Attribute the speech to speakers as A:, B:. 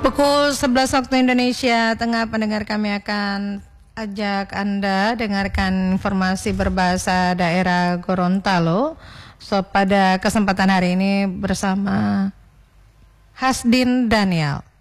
A: Pukul 11 waktu Indonesia Tengah, pendengar, kami akan ajak Anda dengarkan informasi berbahasa daerah Gorontalo. Pada kesempatan hari ini bersama Hasdin Daniel.